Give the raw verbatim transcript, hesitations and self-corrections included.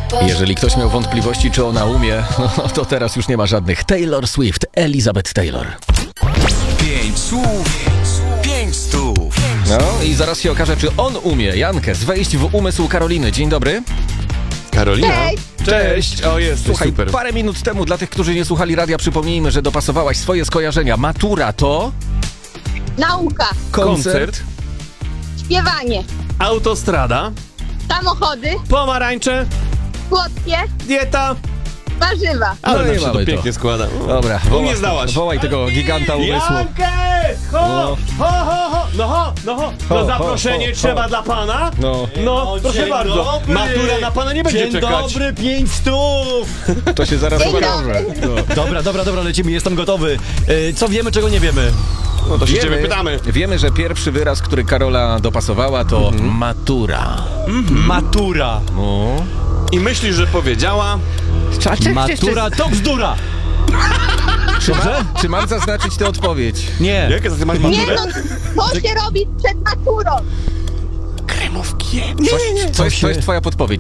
Jeżeli ktoś miał wątpliwości, czy ona umie, no to teraz już nie ma żadnych. Taylor Swift, Elizabeth Taylor. Pięć słów, pięć stów. No i zaraz się okaże, czy on umie. Jankes, wejść w umysł Karoliny. Dzień dobry. Karolina? Cześć. Cześć! O, jesteś Słuchaj, super. parę minut temu, dla tych, którzy nie słuchali radia, przypomnijmy, że dopasowałaś swoje skojarzenia. Matura to... Nauka, Koncert. śpiewanie, Autostrada. samochody, Pomarańcze. słodkie, Dieta. warzywa. Ale No nam i się to mamy to. pięknie składa. Dobra, U mnie zdałaś. wołaj tego giganta umysłu. Jankes! Ho, No. ho, ho, ho! No ho, no ho! Ho, No ho, zaproszenie ho, ho. trzeba dla pana? No, No, No, proszę dzień bardzo. dobry. Matura na pana nie będzie Dzień czekać. dobry, pięć stów! to się zaraz Dzień okaże. No. Dobra, dobra, dobra, lecimy, jestem gotowy. E, co wiemy, czego nie wiemy? No to się ciebie pytamy. wiemy, że pierwszy wyraz, który Karola dopasowała, to Mhm. matura. Matura. No. I myślisz, że powiedziała... Matura to bzdura. Czy, ma, czy mam zaznaczyć tę odpowiedź? Nie. Jakie ty masz Nie maturę? no, co się robi przed maturą? Coś, coś, to jest twoja podpowiedź.